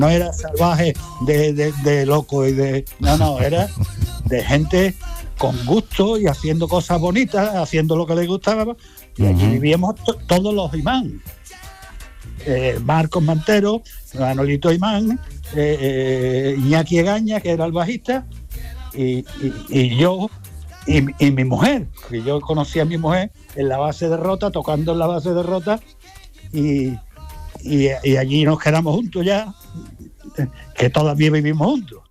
no era salvaje de loco y de... No, era de gente con gusto y haciendo cosas bonitas, haciendo lo que les gustaba. Y allí vivíamos todos los imán. Marcos Mantero, Manolito Imán, Iñaki Egaña, que era el bajista, y yo y mi mujer, que yo conocí a mi mujer en la base de Rota, tocando en la base de Rota, y allí nos quedamos juntos ya, que todavía vivimos juntos.